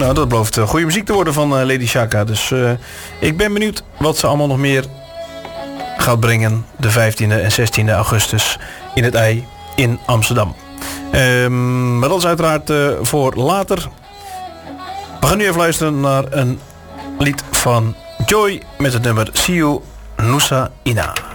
Nou, dat belooft goede muziek te worden van Lady Shaka. Dus ik ben benieuwd wat ze allemaal nog meer gaat brengen. De 15e en 16e augustus in het IJ in Amsterdam. Maar dat is uiteraard voor later. We gaan nu even luisteren naar een lied van Joy met het nummer Siu Nusa Ina.